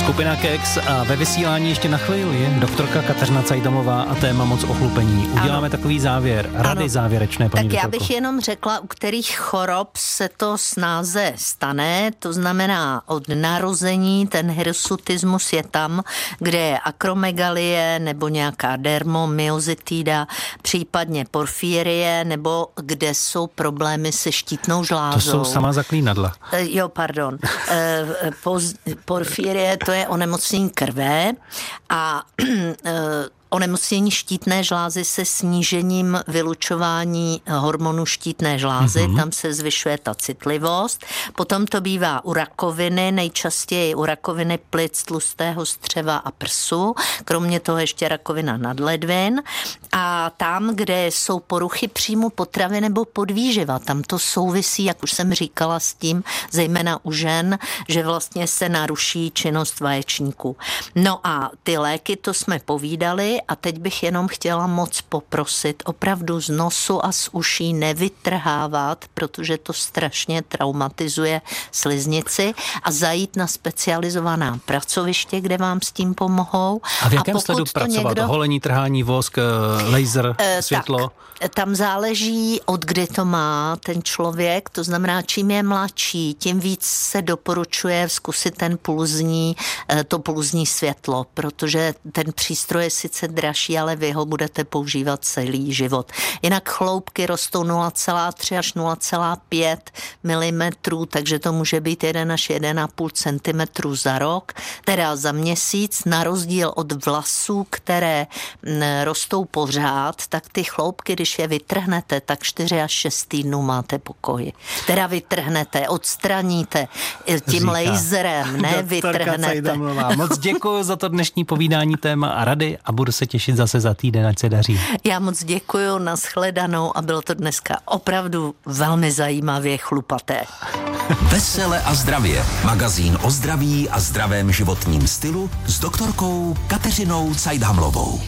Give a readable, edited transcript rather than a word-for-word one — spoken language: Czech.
Skupina Kex a ve vysílání ještě na chvíli je doktorka Kateřina Cajdamová a téma moc ochlupení. Uděláme takový závěr, rady závěrečné, paní Tak doktorko. Já bych jenom řekla, u kterých chorob se to snáze stane, to znamená od narození, ten hirsutismus je tam, kde je akromegalie nebo nějaká dermomyozitida, případně porfírie, nebo kde jsou problémy se štítnou žlázou. To jsou sama zaklínadla. Porfírie, to je onemocnění krve a onemocnění štítné žlázy se snížením vylučování hormonu štítné žlázy, tam se zvyšuje ta citlivost. Potom to bývá u rakoviny, nejčastěji u rakoviny plic, tlustého střeva a prsu, kromě toho ještě rakovina nadledvin. A tam, kde jsou poruchy příjmu potravy nebo podvýživa, tam to souvisí, jak už jsem říkala, s tím, zejména u žen, že vlastně se naruší činnost vaječníků. No a ty léky, to jsme povídali, a teď bych jenom chtěla moc poprosit opravdu z nosu a z uší nevytrhávat, protože to strašně traumatizuje sliznici, a zajít na specializovaná pracoviště, kde vám s tím pomohou. A v jakém sledu pracovat? Holení, trhání, vosk, laser, světlo? Tak, tam záleží, od kdy to má ten člověk, to znamená, čím je mladší, tím víc se doporučuje zkusit to pulzní světlo, protože ten přístroj je sice dražší, ale vy ho budete používat celý život. Jinak chloupky rostou 0,3 až 0,5 mm, takže to může být 1 až 1,5 cm za rok, teda za měsíc, na rozdíl od vlasů, které rostou pořád, tak ty chloupky, když je vytrhnete, tak 4 až 6 týdnů máte pokoj. Teda vytrhnete, odstraníte tím laserem, ne vytrhnete. Moc děkuji za to dnešní povídání, téma a rady a budu se těšit zase za týden, ať se daří. Já moc děkuji, nashledanou, a bylo to dneska opravdu velmi zajímavě chlupaté. Vesele a zdravě. Magazín o zdraví a zdravém životním stylu s doktorkou Kateřinou Cajdhamlovou.